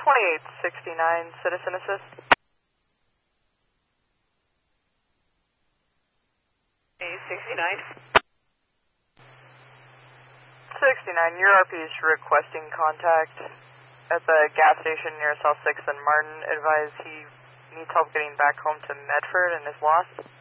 2869, Citizen Assist. 69. 69, your RP is requesting contact at the gas station near South 6th and Martin. Advise he needs help getting back home to Medford and is lost.